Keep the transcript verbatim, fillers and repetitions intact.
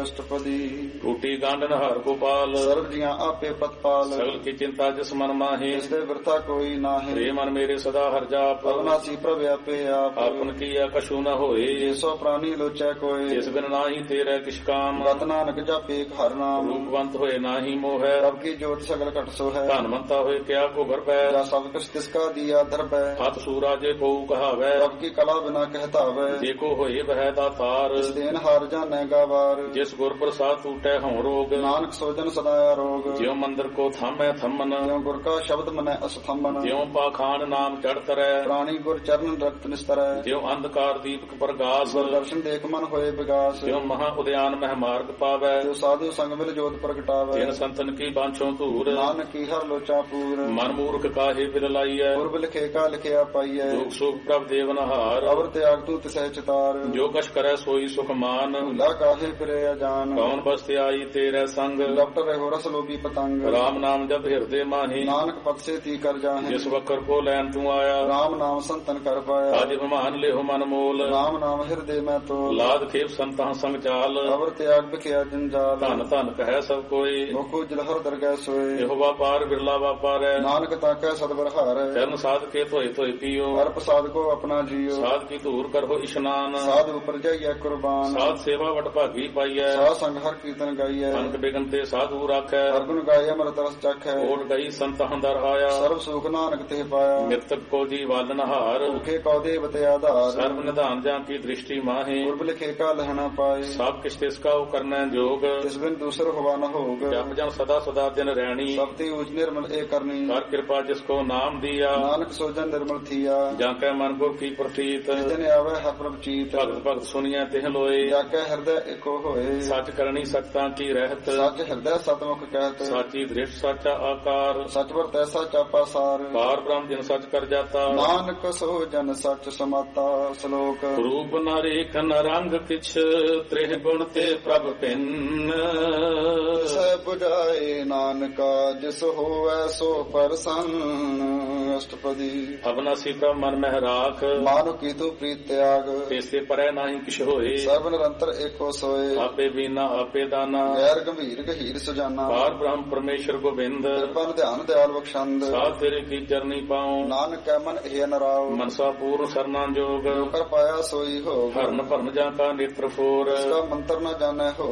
ਅਸ਼ਟਪਦੀ। ਟੂਟੀ ਗਾਂਡਨ ਹਰ ਗੋਪਾਲ ਸਰਬ ਜੀਆਂ ਆਪੇ ਪਤਪਾਲ। ਸਗਲ ਕੀ ਚਿੰਤਾ ਜਿਸ ਮਨ ਮਾਹੇ ਜਿਸ ਦੇ ਵਰਤਾ ਕੋਈ ਨਾਹੀ। ਰੇ ਮਨ ਮੇਰੇ ਸਦਾ ਹਰ ਜਾਪ ਅਵਨਾਸੀ ਪ੍ਰਭ ਆਪੇ ਆਪ। ਆਪਨ ਕੀਆ ਕਛੂ ਨ ਹੋਏ ਸੋ ਪ੍ਰਾਨੀ ਲੋਚੈ ਕੋਇ। ਜਿਸ ਬਿਨ ਨਾਹੀ ਤੇਰੇ ਕਿਛ ਕਾਮ ਰਤ ਨਾਨਕ ਜਾਪੇ ਹਰ ਨਾਮ। ਰੂਪਵੰਤ ਹੋਏ ਨਾਹੀ ਮੋਹੈ ਪ੍ਰਭ ਕੀ ਜੋਤ ਸਗਲ ਘਟ ਸੋ ਹੈ। ਧਨਵੰਤਾ ਹੋਏ ਕਿਆ ਕੋ ਘਰ ਪੈ ਜਾ ਸਭ ਕੁਛ ਤਿਸਕਾ ਦੀਆ ਧਰਪੈ। ਹੱਥ ਸੂਰਾ ਜੇ ਕੋ ਕਹਾਵੈ ਪ੍ਰਭ ਕੀ ਕਲਾ ਬਿਨਾ ਕਹਿਤਾਵੈ। ਜੇ ਕੋ ਹੋਏ ਬਹਿ ਦਾਤਾਰ ਇਸ ਦੇਨ ਹਾਰ ਜਾਣੈ ਗਾਵਾਰ। ਜਿਸ ਗੁਰ ਪ੍ਰਸਾਦ ਟੂਟੈ ਹਉ ਰੋਗ ਨਾਨਕ ਸੋਜਨ ਸਦਾ ਰੋਗ। ਜਿਉ ਮੰਦਰ ਕੋ ਥਾਮੈ ਥੰਮਨ ਜਿਉ ਗੁਰ ਕਾ ਸ਼ਬਦ ਮਨੈ ਅਸਥੰਬਨ। ਜਿਉ ਪਾਖਾਨ ਨਾਮ ਚੜ ਤਰੈ ਪ੍ਰਾਣੀ ਗੁਰ ਚਰਨ ਰਕਤ ਨਿਸਤਰੈ। ਜਿਉ ਅੰਧਕਾਰ ਦੀਪਕ ਪ੍ਰਗਾਸ ਦਰਸ਼ਨ ਦੇਖ ਮਨ ਹੋਏ ਵਿਗਾਸ। ਜਿਉ ਮਹਾ ਉਦਿਆਨ ਮਹਿ ਮਾਰਗ ਪਾਵੈ ਜੋ ਸਾਧੂ ਸੰਗ ਮਿਲ ਜੋਤ ਪ੍ਰਗਟਾਵੈ। ਤਿਨ ਸੰਤਨ ਕੀ ਬਾਂਛੋ ਧੂਰ ਨਾਨਕ ਕੀ ਹਰ ਲੋਚਾ ਪੂਰ। ਮਨ ਮੂਰਖ ਕਾਹੇ ਬਿਰ ਲਾਈਐ ਪੁਰਬ ਲਿਖੇ ਕਾ ਲਿਖਿਆ ਪਾਈਐ। ਦੁਖ ਸੁਖ ਪ੍ਰਭ ਦੇਵਨਹਾਰ ਅਵਰ ਤਿਆਗ ਤੂੰ ਤਿਸੈ ਚਿਤਾਰ। ਜੋ ਕਛ ਕਰੈ ਸੋਈ ਸੁਖ ਮਾਨ ਭੁਲਾ ਕਾਹੇ ਫਿਰੇ ਅਜਾਨ। ਕੌਣ ਬਸਤਿ ਆਈ ਤੇਰੇ ਸੰਗ ਲਪਟ ਰਹੋ ਰਸ ਲੋਭੀ ਪਤੰਗ। ਰਾਮ ਨਾਮ ਜਪ ਹਿਰਦੇ ਮਾਹੀ ਨਾਨਕ ਪਤ ਸੇ ਤੀ ਕਰ ਜਾਹੇ। ਜਿਸ ਵਕਰ ਕੋ ਲੈਣ ਤੂੰ ਆਇਆ ਰਾਮ ਨਾਮ ਸੰਤਨ ਕਰ ਪਾਇਆ। ਅਜ ਵਿਮਾਨ ਲਿਹੁ ਮਨ ਮੋਲ ਰਾਮ ਨਾਮ ਹਿਰਦੇ ਮੈਂ ਤੋਲ। ਲਾਦ ਖੇਪ ਸੰਤਾਂ ਸੰਗ ਚਾਲ ਅਵਰ ਤਿਆਗ ਬਿਖਿਆ ਜੰਜਾਲ। ਧਨ ਧਨ ਕਹੈ ਸਭ ਕੋਈ ਮੁਖੁ ਜਲਹਰ ਦਰਗਹਿ ਸੋਏ। ਇਹੋ ਵਾਪਾਰ ਬਿਰਲਾ ਵਾਪਾਰੈ ਨਾਨਕ ਤਾਕੈ ਸਤਿਵਰ ਹਾਰੈ। ਚਰਨ ਸਾਧ ਕੇ ਧੋਏ ਧੋਏ ਪੀਓ ਹਰ ਪ੍ਰਸਾਦ ਕੋ ਆਪਣਾ ਜੀਓ। ਸਾਧ ਕੀ ਧੂਰ ਕਰੋ ਇਸ਼ਨਾਨ ਸਾਧ ਉਪਰ ਜਾਈਐ ਕੁਰਬਾਨ। ਸਾਧ ਸੇਵਾ ਵਟ ਭਾਗੀ ਪਾਈਐ ਸਾਧ ਸੰਗ ਹਰ ਕੀਰਤਨ ਗਾਈਐ। ਅਨਕ ਬਿਗਨ ਤੇ ਸਾਧੂ ਰਾਖੈ ਹਰ ਗੁਣ ਗਾਏ ਅਮਰਤ ਰਸ ਚਖੈ। ਓਟ ਗਈ ਸੰਤ ਹੰਦਰ ਆਇਆ ਸਰਬ ਸੁਖ ਨਾਨਕ ਤੇ ਪਾਇਆ। ਮਿਰਤਕ ਕੋ ਜੀ ਵਾਲਨ ਹਾਰ ਭੁਖੇ ਕਉ ਦੇਵ ਤੇ ਆਧਾਰ। ਸਰਬ ਨਿਧਾਨ ਜਾਂ ਕੀ ਦ੍ਰਿਸ਼ਟੀ ਮਾਹੇ ਪੁਰਬ ਲਿਖੇ ਕਾ ਲਹਣਾ ਪਾਏ। ਸਭ ਕਿਛ ਤਿਸ ਕਾ ਕਰਨੈ ਜੋਗ ਤਿਸ ਬਿਨ ਦੂਸਰ ਹੋਵਾ ਨ ਹੋਗ। ਜਪ ਜਨ ਸਦਾ ਸਦਾ ਦਿਨ ਰਹਿਣੀ ਸਭ ਤੇ ਉਚ ਨਿਰਮਲ ਏ ਕਰਨੀ। ਕਰ ਕਿਰਪਾ ਜਿਸ ਕੋ ਨਾਮ ਦੀਆ ਨਾਨਕ ਸੋਜਨ ਨਿਰਮਲ ਥੀਆ। ਜਾਂ ਕੈ ਮਨ ਗੁਰ ਕੀ ਪ੍ਰਤੀਤ ਜਿਸ ਦਿਨ ਆਵੇ ਹਰ ਪ੍ਰਭ ਚੀਤ। ਭਗਤ ਭਗਤ ਸੁਨੀਐ ਤਿਹ ਲੋਏ ਜਾ ਕੇ ਹਿਰਦੈ ਏਕੋ ਹੋਏ। ਸੱਚ ਕਰਨੀ ਸੱਚਤਾ ਕੀ ਰਹਿਤ ਸੱਚ ਹਿਰਦੈ ਸਤਮੁਖ ਕਹਿਤ। ਸਾਚੀ ਦ੍ਰਿਸ਼ ਸਾਚਾ ਆਕਾਰ ਸਚ ਵਰ ਤੈਸਾ ਚਾਪਾ ਸਾਰ। ਪਾਰ ਬ੍ਰਹਮ ਜਿਨ ਸੱਚ ਕਰ ਜਾਤਾ ਨਾਨਕ ਸੋ ਜਨ ਸੱਚ ਸਮਾਤਾ। ਸ਼ਲੋਕ ਰੂਪ ਨ ਰੇਖ ਨ ਰੰਗ ਕਿਛ ਤ੍ਰਿਹ ਗੁਣ ਤੇ ਪ੍ਰਭ ਭਿੰਨ ਸੈ 부ਝਾਏ ਨਾਨਕਾ ਜਿਸ ਹੋਵੈ ਸੋ ਪਰਸੰਨ। ਅਸ਼ਟਪਦੀ। ਅਬਨਾਸੀ ਪ੍ਰਭ ਮਨ ਮਹਿ ਰਾਖ ਮਾਨੁ ਕੀ ਤੂ ਪ੍ਰੀਤ ਤਿਆਗ। ਤੇਸੇ ਪਰੈ ਨਾਹੀ ਕਿਛ ਹੋਏ ਸਰਬ ਨਿਰੰਤਰ ਏਕੋ ਸੋਏ। ਆਪੇ ਬੀਨਾ ਆਪੇ ਦਾਨਾ ਗੈਰ ਗੰਭੀਰ ਗਹੀਰ ਸੁਜਾਨਾ। ਪਾਰ ਬ੍ਰਹਮ ਪਰਮੇਸ਼ਰ ਗੋਬਿੰਦ ਕਿਰਪਨ ਧਿਆਨ ਦਿਆਲ ਬਖਸ਼ੰਦ। ਸਾਧ ਤੇਰੇ ਕੀ ਚਰਨੀ ਪਾਉ ਨਾਨਕ ਕੈ ਮਨ ਇਹ ਨਰਾਉ। ਮਨਸਾ ਪੂਰਨ ਸਰਨਾ ਜੋਗ ਜੋ ਕਰ ਪਾਇਆ ਸੋਈ ਹੋਗ। ਹਰਨ ਭਰਨ ਜਾਂ ਕਾ ਨੇਤਰ ਫੋਰ ਇਸ ਕਾ ਮੰਤਰ ਨ ਜਾਣੈ ਹੋ।